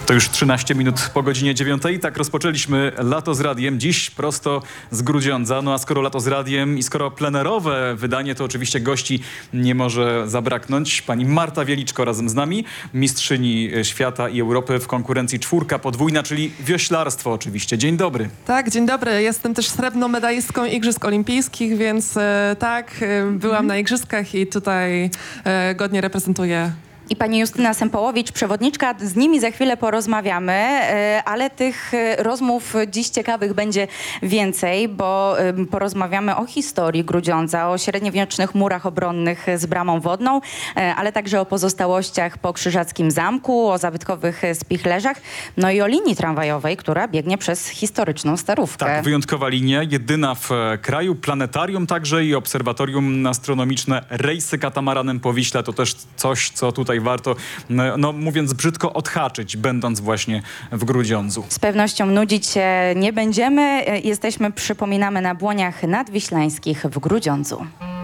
To już 13 minut po godzinie 9. Tak rozpoczęliśmy Lato z Radiem. Dziś prosto z Grudziądza. No a skoro Lato z Radiem i skoro plenerowe wydanie, to oczywiście gości nie może zabraknąć. Pani Marta Wieliczko razem z nami, mistrzyni świata i Europy w konkurencji czwórka podwójna, czyli wioślarstwo oczywiście. Dzień dobry. Tak, dzień dobry. Jestem też srebrną medalistką Igrzysk Olimpijskich, więc byłam na Igrzyskach i tutaj godnie reprezentuję. I pani Justyna Sempołowicz, przewodniczka, z nimi za chwilę porozmawiamy, ale tych rozmów dziś ciekawych będzie więcej, bo porozmawiamy o historii Grudziądza, o średniowiecznych murach obronnych z bramą wodną, ale także o pozostałościach po Krzyżackim Zamku, o zabytkowych spichlerzach, no i o linii tramwajowej, która biegnie przez historyczną Starówkę. Tak, wyjątkowa linia, jedyna w kraju, planetarium także i obserwatorium astronomiczne, rejsy katamaranem po Wiśle, to też coś, co tutaj warto, no mówiąc brzydko, odhaczyć, będąc właśnie w Grudziądzu. Z pewnością nudzić się nie będziemy. Jesteśmy, przypominamy, na Błoniach Nadwiślańskich w Grudziądzu.